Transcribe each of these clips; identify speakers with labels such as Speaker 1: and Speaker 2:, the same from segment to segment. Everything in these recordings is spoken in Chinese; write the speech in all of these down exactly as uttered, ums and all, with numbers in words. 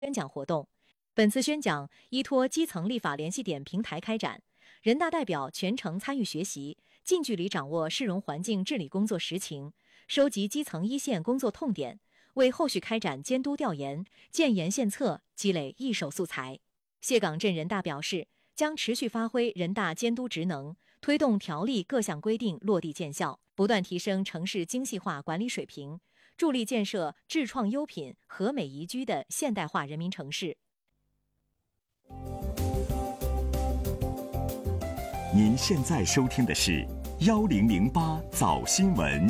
Speaker 1: 宣讲活动。本次宣讲依托基层立法联系点平台开展，人大代表全程参与学习，近距离掌握市容环境治理工作实情，收集基层一线工作痛点，为后续开展监督调研、建言献策积累一手素材。谢岗镇人大表示，将持续发挥人大监督职能，推动条例各项规定落地见效，不断提升城市精细化管理水平，助力建设智创优品、和美宜居的现代化人民城市。
Speaker 2: 您现在收听的是幺零零八早新闻。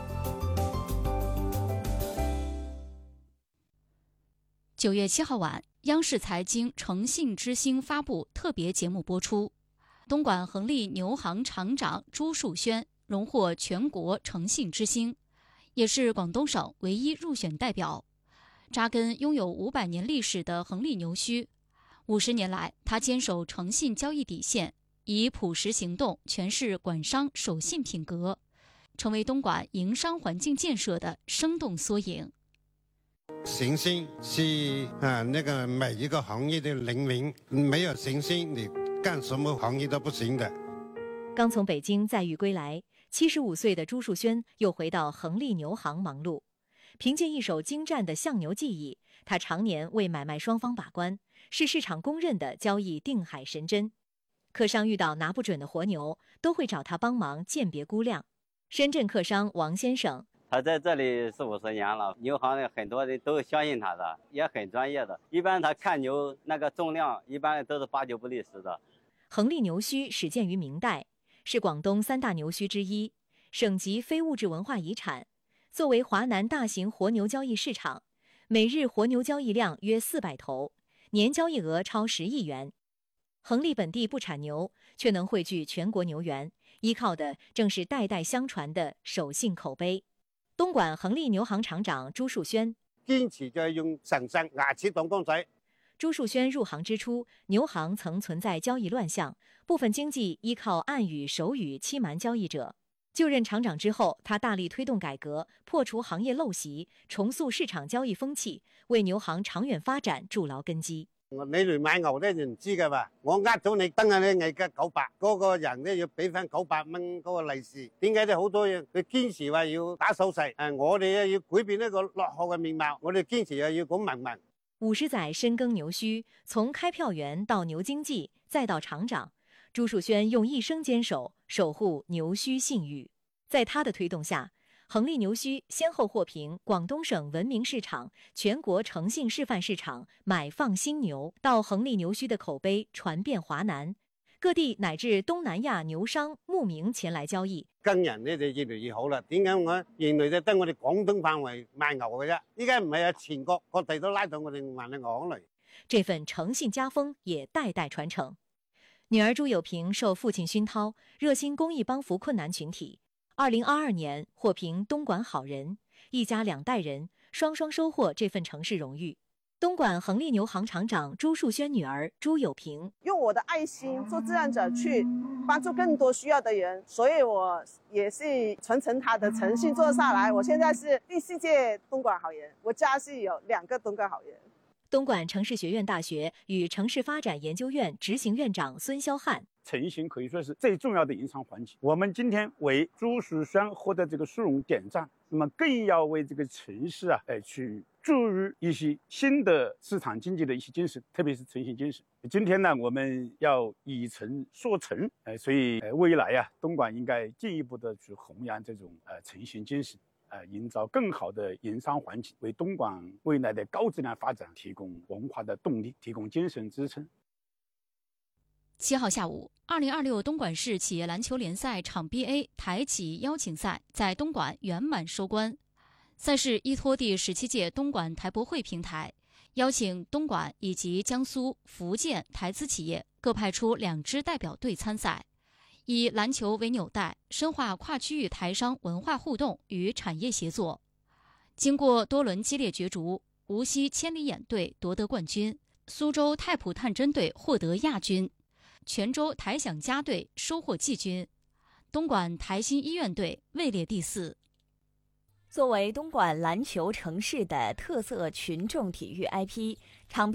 Speaker 3: 九月七号晚，央视财经《诚信之星》发布特别节目播出。东莞恒利牛行厂长朱树轩荣获全国诚信之星，也是广东省唯一入选代表。扎根拥有五百年历史的恒利牛墟，五十年来，他坚守诚信交易底线，以朴实行动诠释管商守信品格，成为东莞营商环境建设的生动缩影。
Speaker 4: 诚信是啊，那个每一个行业的灵魂，没有诚信，你干什么行业都不行的。
Speaker 1: 刚从北京载誉归来，七十五岁的朱树轩又回到恒利牛行忙碌。凭借一手精湛的相牛技艺，他常年为买卖双方把关，是市场公认的交易定海神针。客商遇到拿不准的活牛，都会找他帮忙鉴别估量。深圳客商王先生，
Speaker 5: 他在这里四五十年了，牛行的很多人都相信他的，也很专业的。一般他看牛那个重量，一般都是八九不离十的。
Speaker 1: 恒利牛墟始建于明代，是广东三大牛墟之一，省级非物质文化遗产。作为华南大型活牛交易市场，每日活牛交易量约四百头，年交易额超十亿元。恒利本地不产牛，却能汇聚全国牛源，依靠的正是代代相传的守信口碑。东莞恒利牛行厂长朱树轩
Speaker 4: 坚持就係用誠信牙齒當鋼仔。
Speaker 1: 朱树轩入行之初，牛行曾存在交易乱象，部分经济依靠暗语、手语欺瞒交易者。就任厂长之后，他大力推動改革，破除行業陋習，重塑市場交易風氣，為牛行長遠發展築牢根基。
Speaker 4: 你嚟買牛咧，你唔知㗎嘛？我呃咗你，登下你嗌嘅九百，嗰個人咧要俾翻九百蚊嗰個利是。點解咧好多嘢佢堅持話要打手勢？誒，我哋咧要改變呢個落後嘅面貌，我哋堅持又要講文文。
Speaker 1: 五十載深耕牛墟，從開票員到牛經濟，再到廠長，朱樹轩用一生堅守，守護牛墟信譽。在他的推動下，恒利牛墟先後獲評廣東省文明市場、全國誠信示範市場買放新牛，到恒利牛墟的口碑傳遍華南，各地乃至東南亞牛商慕名前來交易。
Speaker 4: 跟人咧就越嚟越好啦。點解我原來就得我哋廣東範圍賣牛嘅啫？依家唔係啊，全國各地都拉到我哋萬利牛行嚟。
Speaker 1: 這份誠信家風也代代傳承。女兒朱友平受父親熏陶，熱心公益幫扶困難群體。二零二二年獲評東莞好人，一家兩代人雙雙收穫這份城市榮譽。東莞恒利牛行廠長朱樹轩女兒朱友平，
Speaker 6: 用我的愛心做志願者去幫助更多需要的人，所以我也是傳承他的誠信做下來。我現在是第四屆東莞好人，我家是有兩個東莞好人。
Speaker 1: 東莞城市學院大學與城市發展研究院執行院長孫霄漢，
Speaker 7: 誠信可以說是最重要的營商環節。我們今天為朱樹轩獲得這個殊榮點讚，那麼更要為這個城市啊，哎去注入一些新的市場經濟的一些精神，特別是誠信精神。今天呢，我們要以誠說誠，哎，所以未來啊，東莞應該進一步的去弘揚這種呃誠信精神。呃，營造更好的營商環境，為東莞未來的高質量發展提供文化的動力，提供精神支撐。
Speaker 3: 七號下午，二零二六東莞市企業籃球聯賽場 B A 台企邀請賽在東莞圓滿收官。賽事依托第十七屆東莞台博會平台，邀請東莞以及江蘇、福建台資企業各派出兩支代表隊參賽。以籃球為紐帶，深化跨區域台商文化互動與產業協作。經過多輪激烈角逐，無錫千里眼隊奪得冠軍，蘇州太普探針隊獲得亞軍，泉州台享家隊收穫季軍，東莞台新醫院隊位列第四。
Speaker 8: 作为东莞篮球城市的特色群众体育 I P， 场